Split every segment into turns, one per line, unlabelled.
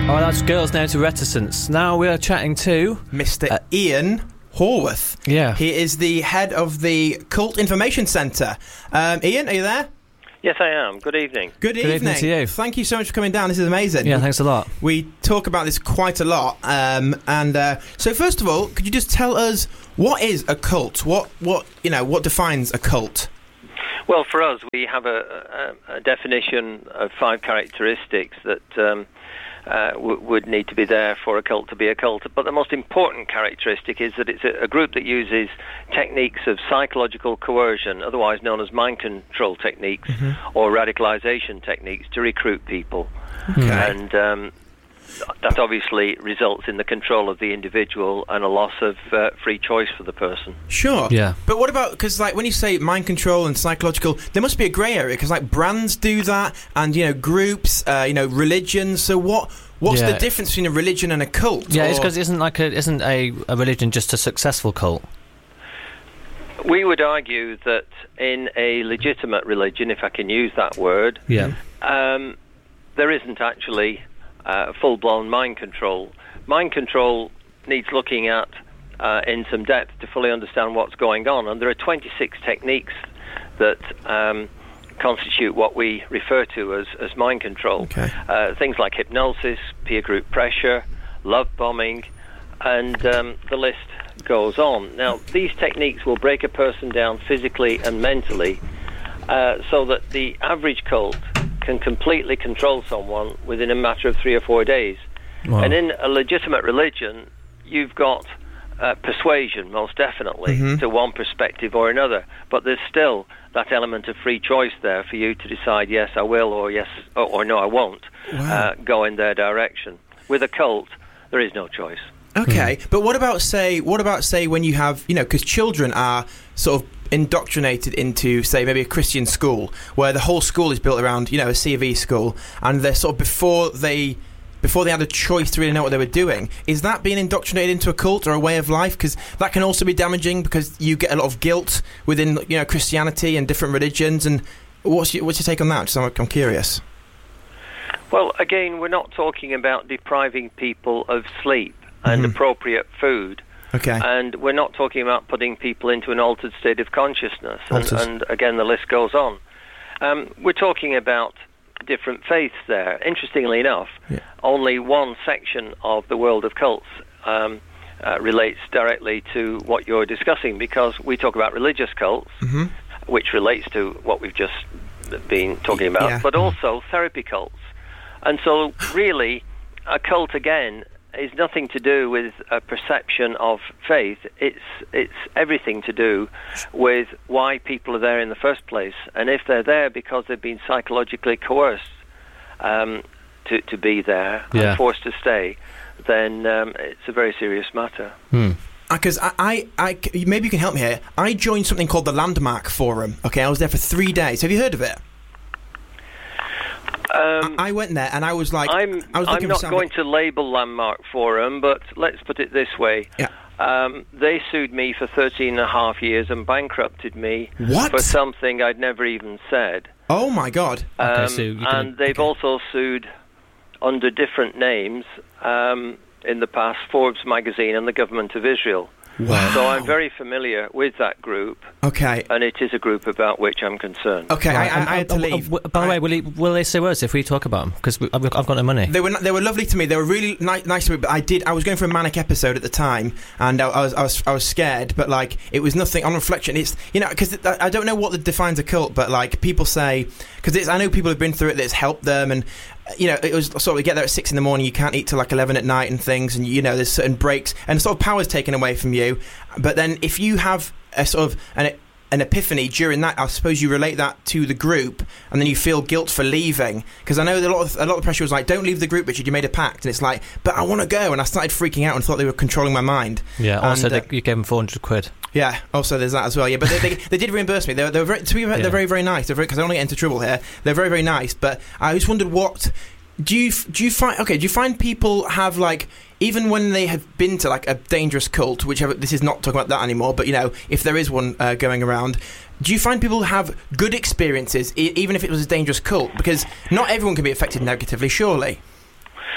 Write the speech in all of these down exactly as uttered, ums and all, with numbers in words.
Oh, that's Girls Now to Reticence. Now we are chatting to
Mister
Uh,
Ian Horwath.
Yeah.
He is the head of the Cult Information Centre. Um, Ian, are you there?
Yes, I am. Good evening.
Good,
Good evening to you.
Thank you so much for coming down. This is amazing.
Yeah, thanks a lot.
We talk about this quite a lot. Um, and uh, so, first of all, could you just tell us what is a cult? What what you know? What defines a cult?
Well, for us, we have a, a, a definition of five characteristics that um, uh, w- would need to be there for a cult to be a cult. But the most important characteristic is that it's a, a group that uses techniques of psychological coercion, otherwise known as mind control techniques, mm-hmm. or radicalization techniques, to recruit people.
Okay.
And um, that obviously results in the control of the individual and a loss of uh, free choice for the person.
Sure.
Yeah.
But what about, because like when you say mind control and psychological, there must be a grey area, because like brands do that, and you know groups, uh, you know religions. So what what's
Yeah.
the difference between a religion and a cult?
Yeah,
or...
it's because isn't like a, isn't a, a religion just a successful cult?
We would argue that in a legitimate religion, if I can use that word,
Yeah.
um, there isn't actually uh, full-blown mind control. Mind control needs looking at uh, in some depth to fully understand what's going on, and there are twenty-six techniques that um, constitute what we refer to as, as mind control.
Okay.
Uh, things like hypnosis, peer group pressure, love bombing, and um, the list goes on. Now, these techniques will break a person down physically and mentally uh, so that the average cult can completely control someone within a matter of three or four days.
Wow.
And in a legitimate religion, you've got uh, persuasion, most definitely,
Mm-hmm.
to one perspective or another. But there's still that element of free choice there for you to decide, yes, I will, or yes, or, or no, I won't
Wow.
uh, go in their direction. With a cult, there is no choice.
Okay, but what about say what about say when you have, you know, because children are sort of indoctrinated into, say, maybe a Christian school where the whole school is built around, you know, a C of E school, and they're sort of before they before they had a choice to really know what they were doing. Is that being indoctrinated into a cult or a way of life? Because that can also be damaging, because you get a lot of guilt within, you know, Christianity and different religions. And what's your, what's your take on that? Just, I'm, I'm curious.
Well, again, we're not talking about depriving people of sleep and
Mhm.
appropriate food.
Okay.
And we're not talking about putting people into an altered state of consciousness. And,
Altered.
and again, the list goes on. Um, we're talking about different faiths there. Interestingly enough,
Yeah.
only one section of the world of cults um, uh, relates directly to what you're discussing, because we talk about religious cults,
Mm-hmm.
which relates to what we've just been talking about,
Yeah.
but also therapy cults. And so, really, a cult, again, is nothing to do with a perception of faith. It's it's everything to do with why people are there in the first place. And if they're there because they've been psychologically coerced um, to, to be there
Yeah.
and forced to stay, then um, it's a very serious matter.
Hmm.
Because I, I, I, maybe you can help me here. I joined something called the Landmark Forum. Okay, I was there for three days. Have you heard of it?
Um,
I, I went there and I was like,
I'm,
I was
I'm
looking
not
for
going to label Landmark Forum, but let's put it this way.
Yeah.
Um, they sued me for thirteen and a half years and bankrupted me
What?
for something I'd never even said.
Oh my God.
Okay,
Um,
so you can-
and they've
okay.
also sued under different names um, in the past, Forbes magazine and the government of Israel.
Wow.
So I'm very familiar with that group,
Okay.
and it is a group about which I'm concerned.
Okay,
Right,
I, I,
and-
I had to
uh, uh,
leave.
w- By the
I-
way, will, he, will they sue us if we talk about them? Because I've, I've got no money.
They were they were lovely to me. They were really ni- nice to me. But I did. I was going for a manic episode at the time, and I, I was I was I was scared. But like, it was nothing. On reflection, it's, you know, because I don't know what that defines a cult, but like people say, because I know people have been through it, that it's helped them, and you know, it was sort of, you get there at six in the morning, you can't eat till like eleven at night and things, and you know, there's certain breaks, and sort of power's taken away from you. But then if you have a sort of an an epiphany during that, I suppose you relate that to the group, and then you feel guilt for leaving. Because I know that a lot of a lot of pressure was like, don't leave the group, Richard, you made a pact. And it's like, but I want to go. And I started freaking out and thought they were controlling my mind.
Yeah, also
And, uh,
they, you gave them four hundred quid.
Yeah, also there's that as well. Yeah, but they, they, they did reimburse me. They were, they were very, to be fair,
Yeah.
they're very, very nice. They're very, because I don't want to get into trouble here. They're very, very nice. But I just wondered, what do you do you find? Okay, do you find people have, like, even when they have been to like a dangerous cult, whichever, this is not talking about that anymore, but you know, if there is one uh, going around, do you find people have good experiences, e- even if it was a dangerous cult? Because not everyone can be affected negatively, surely.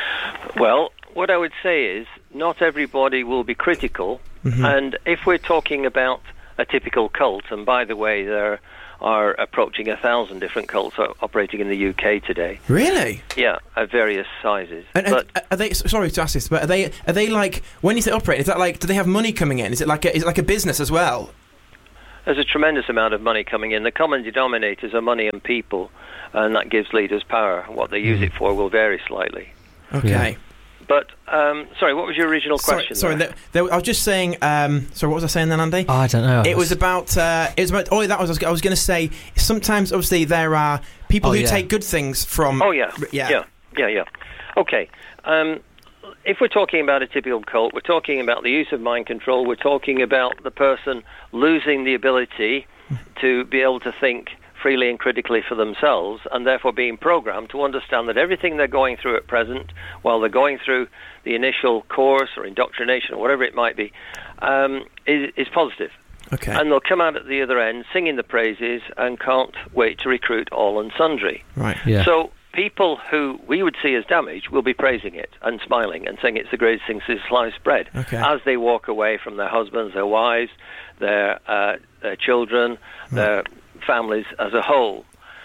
Well, what I would say is not everybody will be critical, mm-hmm. and if we're talking about a typical cult, and by the way, there are approaching a thousand different cults operating in the U K today.
Really?
Yeah, of various sizes.
And,
but
and are they? Sorry to ask this, but are they? Are they like when you say operate? Is that like? Do they have money coming in? Is it like? A, is it like a business as well?
There's a tremendous amount of money coming in. The common denominators are money and people, and that gives leaders power. What they use mm. it for will vary slightly.
Okay.
Yeah. But, um, sorry, what was your original question?
Sorry, sorry there? There, I was just saying, um, sorry, what was I saying then, Andy?
Oh, I don't know.
It was about, uh, it was about, oh, that was, I was, I was going to say, sometimes, obviously, there are people
oh,
who
yeah.
take good things from...
Oh, yeah.
Yeah,
yeah, yeah. yeah. Okay. Um, if we're talking about a typical cult, we're talking about the use of mind control, we're talking about the person losing the ability to be able to think freely and critically for themselves, and therefore being programmed to understand that everything they're going through at present, while they're going through the initial course or indoctrination or whatever it might be, um, is, is positive.
Okay.
And they'll come out at the other end singing the praises and can't wait to recruit all and sundry.
Right.
Yeah.
So people who we would see as damaged will be praising it and smiling and saying it's the greatest thing since sliced bread,
okay.
as they walk away from their husbands, their wives, their, uh, their children, right. their families as a whole.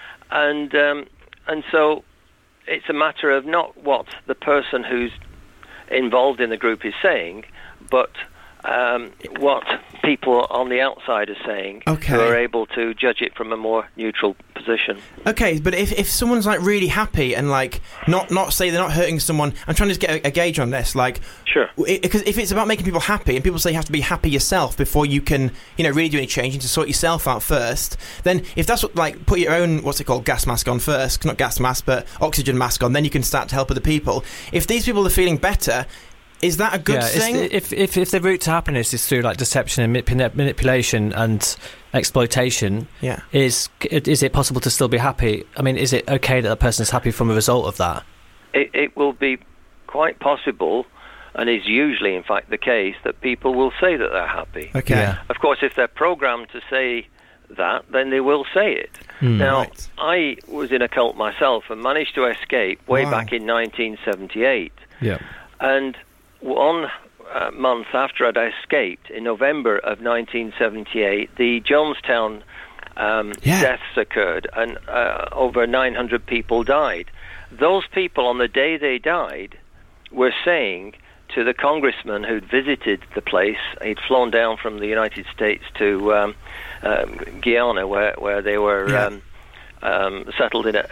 And um, and so it's a matter of not what the person who's involved in the group is saying, but um, what people on the outside are saying,
okay.
who are able to judge it from a more neutral position.
Okay, but if, if someone's like really happy and like not not say they're not hurting someone, I'm trying to just get a, a gauge on this. Like,
sure,
because if it's about making people happy, and people say you have to be happy yourself before you can, you know, really do any change and to sort yourself out first. Then if that's what, like, put your own what's it called gas mask on first, not gas mask but oxygen mask on, then you can start to help other people. If these people are feeling better, is that a good
yeah,
thing?
If, if if the route to happiness is through like deception and manip- manipulation and exploitation,
yeah.
is is it possible to still be happy? I mean, is it okay that a person is happy from a result of that?
It, it will be quite possible, and is usually, in fact, the case, that people will say that they're happy.
Okay.
Yeah.
Of course, if they're programmed to say that, then they will say it.
Mm.
Now,
Right.
I was in a cult myself and managed to escape way
Wow.
back in nineteen seventy-eight.
Yeah.
And one uh, month after I'd escaped, in November of nineteen seventy-eight, the Jonestown um,
Yeah.
deaths occurred, and uh, over nine hundred people died. Those people, on the day they died, were saying to the congressman who'd visited the place, he'd flown down from the United States to um, um, Guyana, where, where they were
Yeah.
um, um, settled in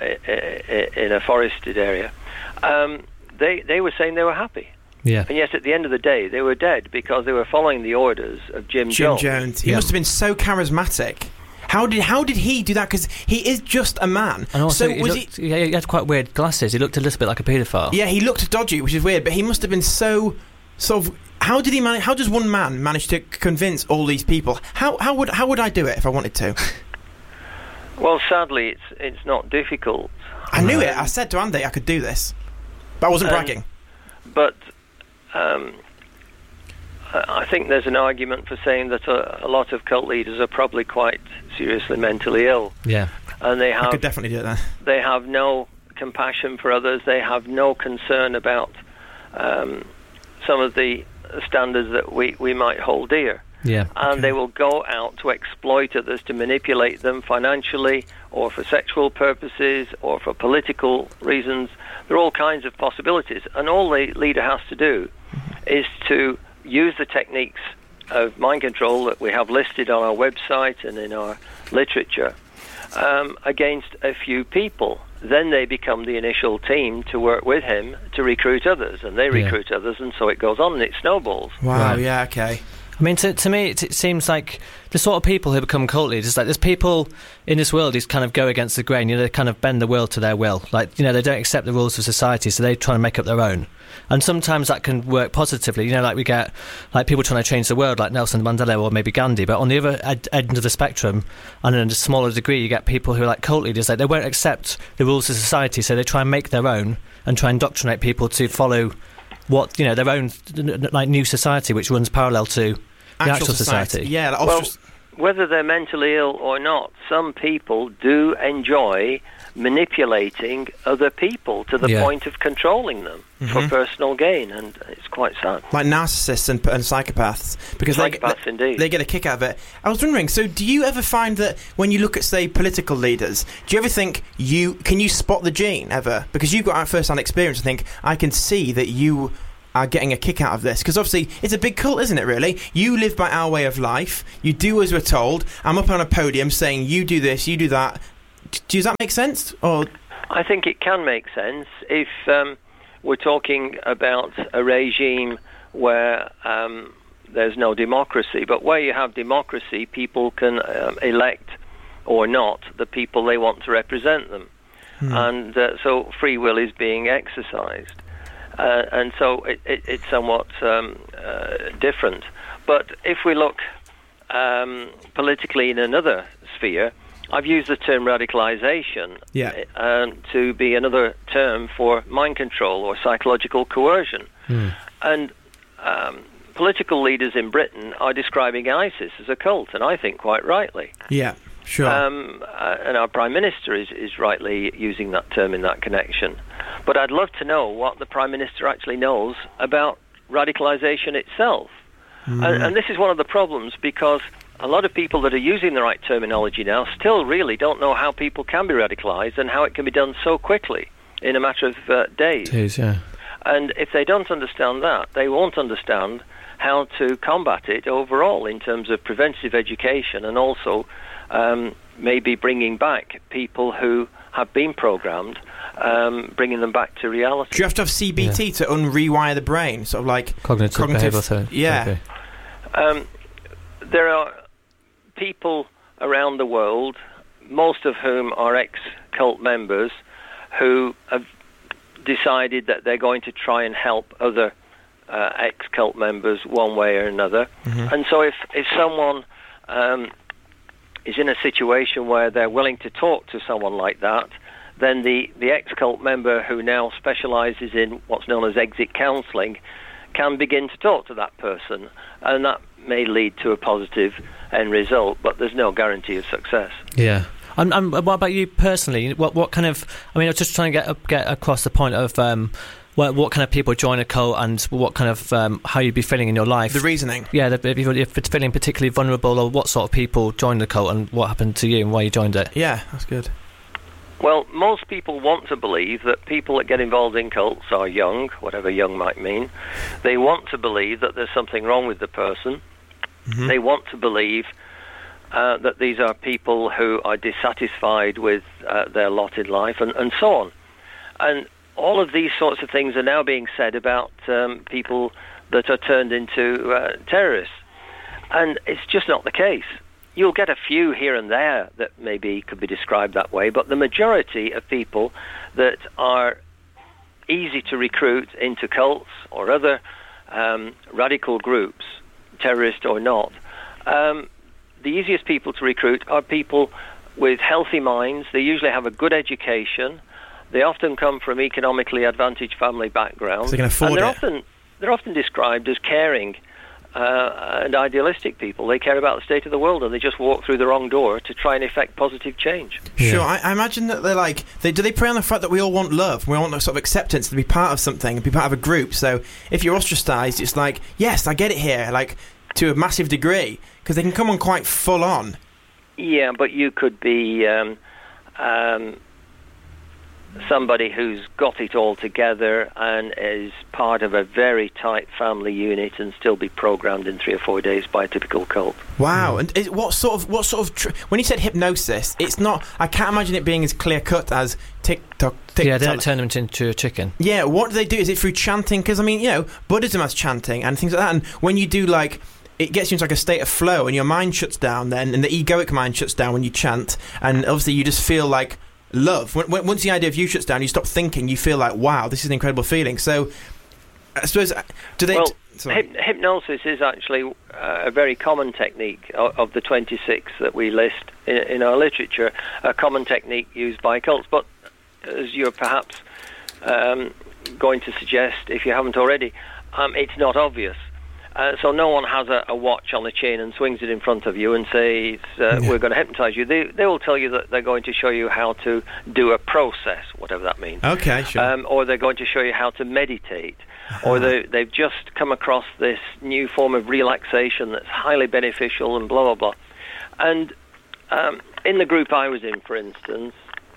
a, in a forested area, um, they, they were saying they were happy.
Yeah.
And yet, at the end of the day, they were dead because they were following the orders of Jim,
Jim
Jones.
Jones. He
Yeah.
must have been so charismatic. How did how did he do that? Because he is just a man.
And also,
so
he,
was
looked, he... he had quite weird glasses. He looked a little bit like a paedophile.
Yeah, he looked dodgy, which is weird. But he must have been so sort of. How did he manage? How does one man manage to convince all these people? How how would how would I do it if I wanted to?
Well, sadly, it's it's not difficult.
I knew it. I said to Andy I could do this, but I wasn't
Um,
bragging.
But um, I I think there's an argument for saying that a, a lot of cult leaders are probably quite seriously mentally ill,
Yeah.
and they
I
have
could definitely do it then.
they have no compassion for others. They have no concern about um, some of the standards that we, we might hold dear.
Yeah.
And
Okay.
they will go out to exploit others, to manipulate them financially or for sexual purposes or for political reasons. There are all kinds of possibilities. And all the leader has to do is to use the techniques of mind control that we have listed on our website and in our literature um, against a few people. Then they become the initial team to work with him to recruit others, and they
Yeah.
recruit others, and so it goes on and it snowballs.
Wow.
Right.
Yeah. Okay.
I mean, to, to me, it, it seems like the sort of people who become cult leaders, like there's people in this world who kind of go against the grain, you know, they kind of bend the world to their will. Like, you know, they don't accept the rules of society, so they try and make up their own. And sometimes that can work positively, you know, like we get like people trying to change the world, like Nelson Mandela or maybe Gandhi. But on the other ed- end of the spectrum, and in a smaller degree, you get people who are like cult leaders, like they won't accept the rules of society, so they try and make their own and try and indoctrinate people to follow what, you know, their own like new society, which runs parallel to the actual society.
Yeah. Like
Well,
ostras-
whether they're mentally ill or not, some people do enjoy manipulating other people to the
Yeah.
point of controlling them for personal gain, and it's quite sad.
Like narcissists and, and psychopaths, because
Psychopaths,
they,
indeed.
they get a kick out of it. I was wondering, so do you ever find that when you look at, say, political leaders, do you ever think you can you spot the gene ever? Because you've got first-hand experience, I think I can see that you are getting a kick out of this, because obviously it's a big cult, isn't it, really? You live by our way of life, you do as we're told. I'm up on a podium saying you do this, you do that. Does that make sense? Or
I think it can make sense if um, we're talking about a regime where um, there's no democracy, but where you have democracy, people can um, elect or not the people they want to represent them. Hmm. And uh, so free will is being exercised. Uh, and so it, it, it's somewhat um, uh, different. But if we look um, politically in another sphere, I've used the term radicalization
yeah.
um, to be another term for mind control or psychological coercion. Mm. And um, political leaders in Britain are describing ISIS as a cult, and I think quite rightly.
Yeah, sure.
Um, uh, and our Prime Minister is, is rightly using that term in that connection. But I'd love to know what the Prime Minister actually knows about radicalization itself. Mm. And, and this is one of the problems, because a lot of people that are using the right terminology now still really don't know how people can be radicalized and how it can be done so quickly in a matter of uh, days.
Days, yeah.
And if they don't understand that, they won't understand how to combat it overall in terms of preventative education, and also um, maybe bringing back people who have been programmed, um, bringing them back to reality.
Do you have to have C B T yeah. to un-rewire the brain? Sort of like
cognitive, cognitive behavioural therapy.
Yeah.
Um, there are people around the world, most of whom are ex-cult members, who have decided that they're going to try and help other uh, ex-cult members one way or another. Mm-hmm. And so if, if someone um, is in a situation where they're willing to talk to someone like that, then the, the ex-cult member who now specialises in what's known as exit counselling can begin to talk to that person, and that may lead to a positive end result, but there's no guarantee of success.
Yeah. Um, um, what about you personally? What what kind of? I mean, I was just trying to get get across the point of um, what what kind of people join a cult, and what kind of um, how you'd be feeling in your life.
The reasoning.
Yeah, the, if you're feeling particularly vulnerable, or what sort of people join the cult, and what happened to you, and why you joined it.
Yeah, that's good.
Well, most people want to believe that people that get involved in cults are young, whatever young might mean. They want to believe that there's something wrong with the person. Mm-hmm. They want to believe uh, that these are people who are dissatisfied with uh, their lot in life, and, and so on. And all of these sorts of things are now being said about um, people that are turned into uh, terrorists. And it's just not the case. You'll get a few here and there that maybe could be described that way, but the majority of people that are easy to recruit into cults or other um, radical groups, terrorist or not, um, the easiest people to recruit are people with healthy minds. They usually have a good education. They often come from economically advantaged family backgrounds.
So they can afford
and they're
it.
often they're often described as caring Uh, and idealistic people. They care about the state of the world, and they just walk through the wrong door to try and effect positive change.
Sure,
yeah.
I, I imagine that they're like, they, do they prey on the fact that we all want love? We all want that sort of acceptance to be part of something, and be part of a group. So if you're ostracised, it's like, yes, I get it here, like to a massive degree, because they can come on quite full on.
Yeah, but you could be um, um, somebody who's got it all together and is part of a very tight family unit and still be programmed in three or four days by a typical cult.
Wow! And is, what sort of what sort of tr- when you said hypnosis, it's not. I can't imagine it being as clear cut as TikTok. TikTok.
Yeah, they don't turn them into a chicken.
Yeah, what do they do? Is it through chanting? Because I mean, you know, Buddhism has chanting and things like that. And when you do like, it gets you into like a state of flow, and your mind shuts down. Then, and the egoic mind shuts down when you chant, and obviously you just feel like love. When, when, once the idea of you shuts down, you stop thinking. You feel like, wow, this is an incredible feeling. So, I suppose, do they?
Well,
t-
hyp- hypnosis is actually uh, a very common technique of, of the twenty-six that we list in, in our literature. A common technique used by cults, but as you're perhaps um, going to suggest, if you haven't already, um, it's not obvious. Uh, so no one has a, a watch on the chain and swings it in front of you and says, uh,
Yeah.
we're going to hypnotise you. They, they will tell you that they're going to show you how to do a process, whatever that means.
Okay, sure.
Um, or they're going to show you how to meditate. Or they, they've just come across this new form of relaxation that's highly beneficial and blah, blah, blah. And um, in the group I was in, for instance,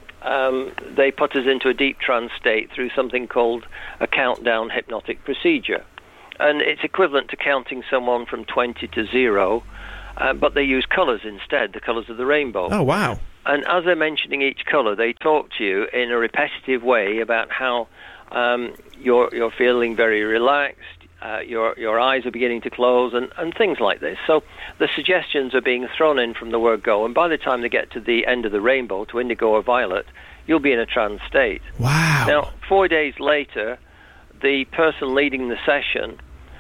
um, they put us into a deep trance state through something called a countdown hypnotic procedure. And it's equivalent to counting someone from twenty to zero, uh, but they use colours instead, the colours of the rainbow.
Oh, wow.
And as they're mentioning each colour, they talk to you in a repetitive way about how um, you're, you're feeling very relaxed, uh, your, your eyes are beginning to close, and, and things like this. So the suggestions are being thrown in from the word go, and by the time they get to the end of the rainbow, to indigo or violet, you'll be in a trance state.
Wow.
Now, four days later, the person leading the session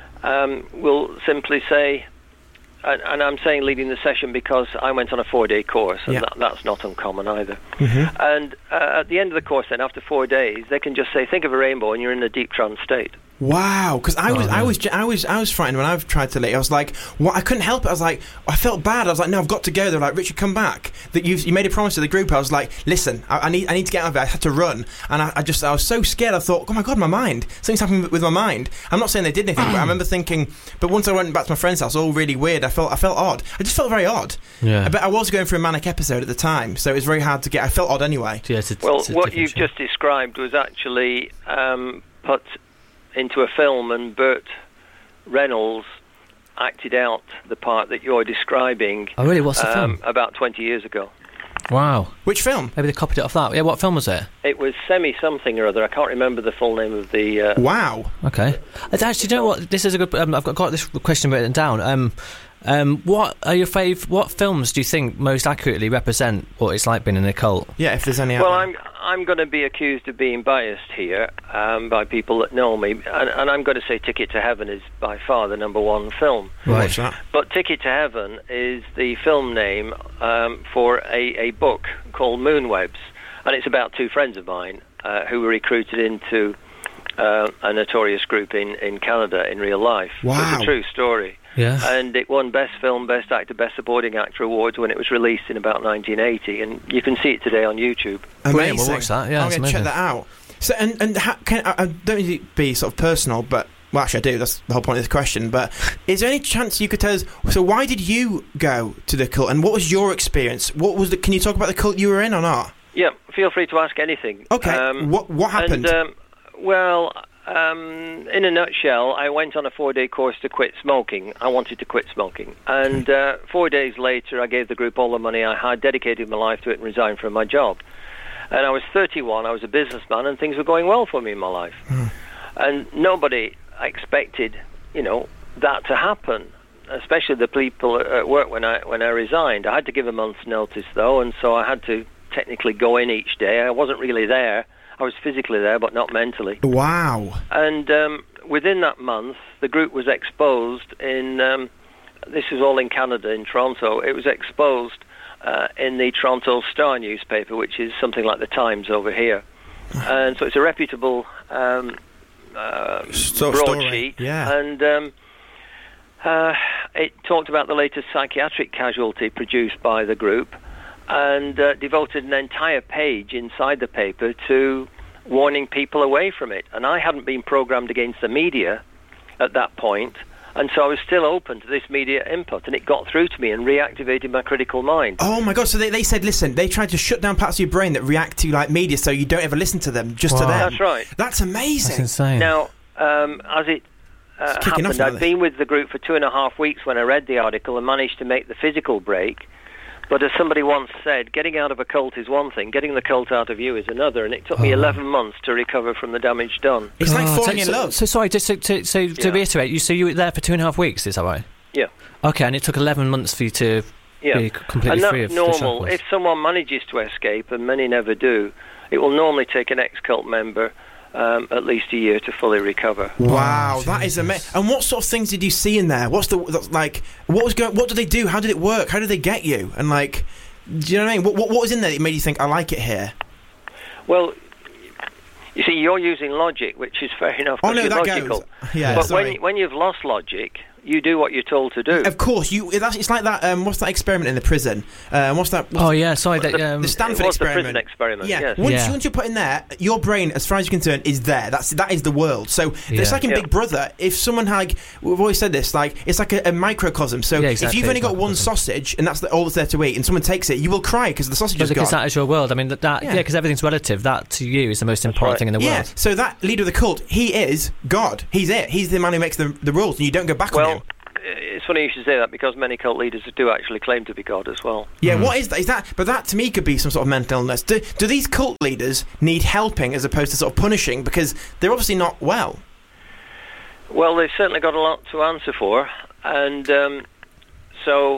um, will simply say, and, and I'm saying leading the session because I went on a four-day course, and
Yeah.
that, that's not uncommon either.
Mm-hmm.
And uh, at the end of the course, then, after four days, they can just say, think of a rainbow, and you're in a deep trance state.
Wow, because I was,
Oh,
I
no.
was, I was, I was frightened when I've tried to leave. I was like, what? I couldn't help it. I was like, I felt bad. I was like, no, I've got to go. They're like, Richard, come back. That you, you made a promise to the group. I was like, listen, I, I need, I need to get out of it. I had to run, and I, I just, I was so scared. I thought, oh my god, my mind. Something's happened with my mind. I'm not saying they did anything, but I remember thinking. But once I went back to my friend's house, all really weird. I felt, I felt odd. I just felt very odd.
Yeah.
But I was going through a manic episode at the time, so it was very hard to get. I felt odd anyway.
Yeah, it's a,
Well,
it's a
what
different
you've
show.
just described was actually um, put into a film, and Burt Reynolds acted out the part that you're describing
Oh, really? What's the
um,
film?
about twenty years ago.
Wow.
Which film?
Maybe they copied it off that. Yeah, what film was it?
It was Semi-something or other. I can't remember the full name of the... Uh,
Wow.
Okay. It's actually, do you know what? This is a good. Um, I've got, got this question written down. Um, um, what are your fav? What films do you think most accurately represent what it's like being in a cult?
Yeah, if there's any. out
Well,
there.
I'm I'm going to be accused of being biased here um, by people that know me, and, and I'm going to say Ticket to Heaven is by far the number one film.
We'll
Right.
watch that.
But Ticket to Heaven is the film name um, for a, a book called Moonwebs, and it's about two friends of mine uh, who were recruited into uh, a notorious group in, in Canada in real life. So
Wow.
it's a true story.
Yeah.
And it won Best Film, Best Actor, Best Supporting Actor awards when it was released in about nineteen eighty, and you can see it today on YouTube.
Brilliant, we'll watch that, yeah,
I'm
it's
going to check
amazing.
that out. So, and and how, can I, I don't need to be sort of personal, but well, actually, I do. That's the whole point of this question. But is there any chance you could tell us? So, why did you go to the cult, and what was your experience? What was the? Can you talk about the cult you were in or not?
Yeah, feel free to ask anything.
Okay.
Um,
what what happened?
And, um, well, um, in a nutshell, I went on a four-day course to quit smoking. I wanted to quit smoking. And uh, four days later, I gave the group all the money I had, dedicated my life to it, and resigned from my job. And I was thirty-one, I was a businessman, and things were going well for me in my life.
Mm.
And nobody expected, you know, that to happen, especially the people at work when I when I resigned. I had to give a month's notice, though, and so I had to technically go in each day. I wasn't really there. I was physically there, but not mentally.
Wow.
And um, within that month, the group was exposed in, um, this was all in Canada, in Toronto, it was exposed uh, in the Toronto Star newspaper, which is something like the Times over here. And so it's a reputable um, uh,
Sort of story.
broadsheet.
Yeah.
And um, uh, it talked about the latest psychiatric casualty produced by the group, and uh, devoted an entire page inside the paper to warning people away from it. And I hadn't been programmed against the media at that point, and so I was still open to this media input, and it got through to me and reactivated my critical mind.
Oh my god! So they, they said, listen, they tried to shut down parts of your brain that react to like media, so you don't ever listen to them, just to
Wow.
them.
That's right.
That's amazing.
That's insane.
Now, um, as it uh,
It's kicking off
happened,
now,
I'd
then.
been with the group for two and a half weeks when I read the article and managed to make the physical break. But as somebody once said, getting out of a cult is one thing, getting the cult out of you is another, and it took me
Oh.
eleven months to recover from the damage done.
It's like
God,
falling
so,
in
so,
love.
So sorry, just to, to, so to
Yeah.
reiterate, you so you were there for two and a half weeks, is that right?
Yeah.
Okay, and it took eleven months for you to
Yeah.
be completely
And
free
that's
of the
normal.
shackles.
If someone manages to escape, and many never do, it will normally take an ex-cult member um, at least a year to fully recover.
Wow,
Oh,
that is
Jesus.
amazing. And what sort of things did you see in there? What's the that's like? What was going? What did they do? How did it work? How did they get you? And like, do you know what I mean? What what, what was in there that made you think I like it here?
Well, you see, you're using logic, which is fair enough.
Oh
'cause
no,
you're
that
logical.
goes. Yeah,
But
sorry.
when when you've lost logic, you do what you're told to do.
Of course, you. That's, it's like that. Um, what's that experiment in the prison? Um, what's that? What's
oh yeah, sorry. That,
the,
um,
the Stanford
it was
experiment.
The prison experiment.
Yeah.
Yes.
Once,
yeah.
once you're put in there, your brain, as far as you're concerned, is there. That's that is the world. So
Yeah.
it's like in
Yeah.
Big Brother. If someone like we've always said this, like it's like a, a microcosm. So
Yeah,
if
exactly,
you've only
it's
got one
microcosm.
sausage and that's the, all that's there to eat, and someone takes it, you will cry because the sausage is
because
gone.
that is your world. I mean, that, that
Yeah.
yeah, because everything's relative. That to you is the most important
right.
thing in the
Yeah.
world.
So that leader of the cult, he is God. He's it. He's the man who makes the, the rules, and you don't go back on
Well,
him.
it's funny you should say that because many cult leaders do actually claim to be God as well.
Yeah,
Mm.
what is that? Is that? But that to me could be some sort of mental illness. Do, do these cult leaders need helping as opposed to sort of punishing because they're obviously not well?
Well, they've certainly got a lot to answer for, and um, so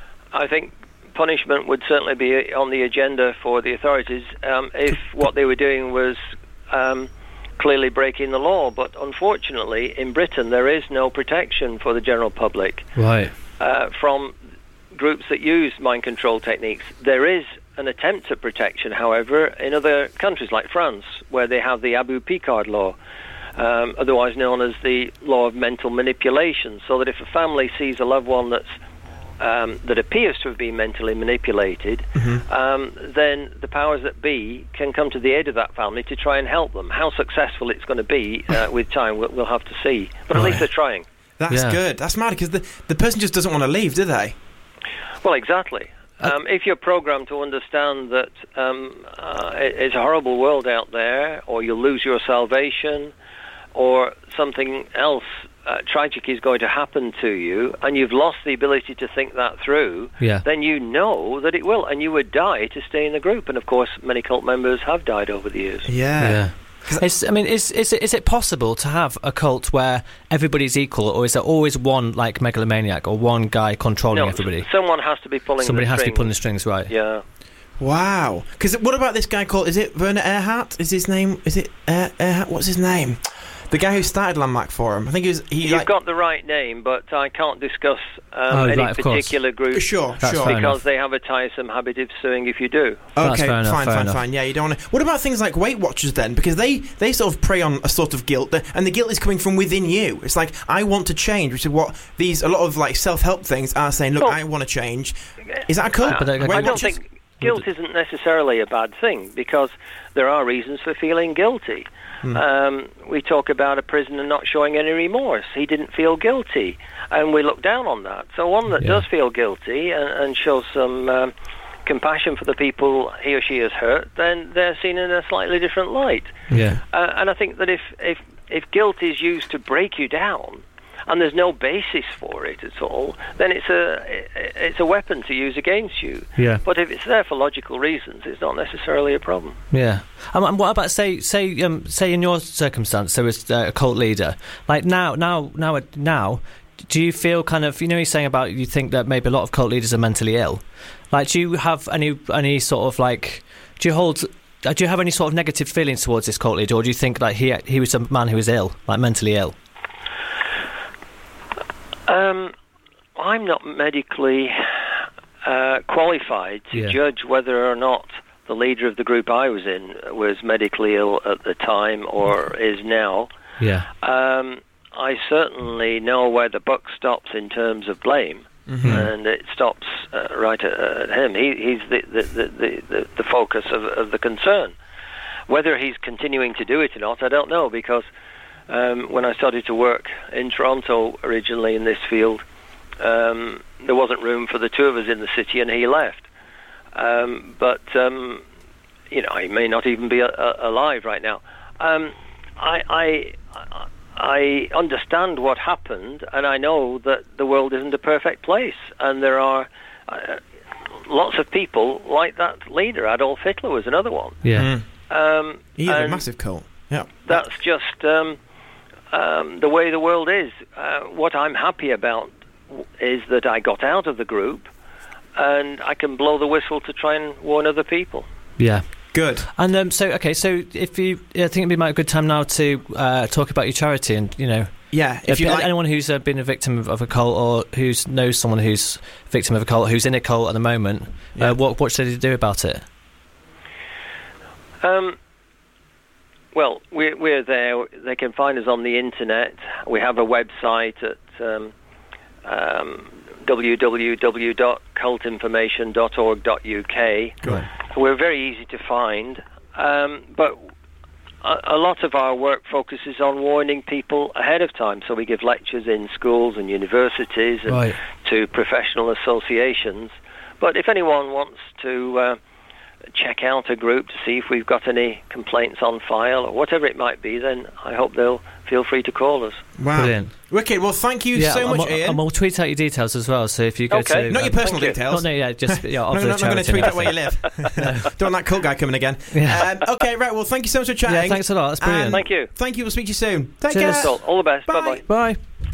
I think punishment would certainly be on the agenda for the authorities um, if what they were doing was um, clearly breaking the law. But unfortunately, in Britain, there is no protection for the general public
Right.
uh, from groups that use mind control techniques. There is an attempt at protection, however, in other countries like France, where they have the Abu Picard law, um, otherwise known as the law of mental manipulation, so that if a family sees a loved one that's um, that appears to have been mentally manipulated,
Mm-hmm.
um, then the powers that be can come to the aid of that family to try and help them. How successful it's going to be uh, with time, we'll, we'll have to see. But at
Right.
least they're trying.
That's
Yeah.
good. That's mad because the the person just doesn't want to leave, do they?
Well, exactly. Um, if you're programmed to understand that um, uh, it, it's a horrible world out there, or you'll lose your salvation, or something else uh, tragic is going to happen to you, and you've lost the ability to think that through,
Yeah.
then you know that it will, and you would die to stay in the group. And of course, many cult members have died over the years.
Yeah.
Yeah. It's, I mean, is is it, is it possible to have a cult where everybody's equal, or is there always one like megalomaniac or one guy controlling
No,
everybody?
someone has to be pulling
Somebody
the
has to be
strings.
pulling the strings, right?
Yeah.
Wow. Because what about this guy called? Is it Werner Erhardt? Is his name? Is it Er- Erhardt? What's his name? The guy who started Landmark Forum. I think he was. He
You've
like,
got the right name, but I can't discuss um,
Oh,
any
right, of course.
particular group
Sure,
That's
sure.
fair
because
enough.
they have a tiresome habit of suing if you do.
That's
Okay,
fair enough,
fine,
fair
fine,
enough.
fine. Yeah, you don't want to. What about things like Weight Watchers then? Because they they sort of prey on a sort of guilt, that- and the guilt is coming from within you. It's like I want to change, which is what these a lot of like self help things are saying. Look,
Well,
I want to change. Is that a cult?
But, uh,
Weight
I don't
Watchers?
think guilt isn't necessarily a bad thing because there are reasons for feeling guilty.
Hmm.
Um, we talk about a prisoner not showing any remorse. He didn't feel guilty, and we look down on that. So one that
Yeah.
does feel guilty and, and shows some um, compassion for the people he or she has hurt, then they're seen in a slightly different light.
Yeah.
Uh, and I think that if, if if guilt is used to break you down, and there's no basis for it at all, then it's a it's a weapon to use against you.
Yeah.
But if it's there for logical reasons, it's not necessarily a problem.
Yeah. Um, and what about say say um, say in your circumstance there was uh, a cult leader like now now now now do you feel kind of, you know, you're saying about you think that maybe a lot of cult leaders are mentally ill, like do you have any any sort of like do you hold uh, do you have any sort of negative feelings towards this cult leader, or do you think like he he was a man who was ill, like mentally ill?
Um, I'm not medically uh, qualified to
Yeah.
judge whether or not the leader of the group I was in was medically ill at the time or is now.
Yeah.
Um, I certainly know where the buck stops in terms of blame,
Mm-hmm.
and it stops uh, right at, at him. He, he's the the, the, the, the focus of, of the concern. Whether he's continuing to do it or not, I don't know, because um, when I started to work in Toronto originally in this field, um, there wasn't room for the two of us in the city, and he left. Um, but, um, you know, he may not even be a, a, alive right now. Um, I... I I understand what happened, and I know that the world isn't a perfect place, and there are uh, lots of people like that leader. Adolf Hitler was another one.
Yeah.
Mm.
Um,
He is a
and
massive cult. Yeah.
that's just um, um, the way the world is. Uh, what I'm happy about w- is that I got out of the group, and I can blow the whistle to try and warn other people.
Yeah.
Good.
And um, so, okay, so if you, I think it'd be a good time now to uh, talk about your charity, and you know,
Yeah. If
if
you like,
anyone who's uh, been a victim of, of a cult, or who knows someone who's a victim of a cult, who's in a cult at the moment,
Yeah.
uh, what what should they do about it?
Um, well, we're, we're there. They can find us on the internet. We have a website at um, um, w w w dot cult information dot org dot u k.
Right.
We're very easy to find, um, but a, a lot of our work focuses on warning people ahead of time. So we give lectures in schools and universities and
Right.
to professional associations. But if anyone wants to uh, check out a group to see if we've got any complaints on file or whatever it might be, then I hope they'll feel free to call us.
Wow.
Brilliant.
Wicked. Well, thank you
Yeah,
so
I'm,
much, Ian.
I'm, I'll tweet out your details as well. So if you go
Okay.
to
Not
um,
your personal
thank you.
details.
Not, no, yeah, just yeah, of
no,
the
no, I'm not going to
charity
tweet
and
out where you
everything.
live. Don't want that cult guy coming again.
Yeah.
Um, okay, right. Well, thank you so much for chatting.
Yeah, thanks a lot. That's brilliant.
And
Thank you.
Thank you. We'll speak to you soon. Take
Cheers.
care.
So, all the best.
Bye.
Bye-bye.
Bye.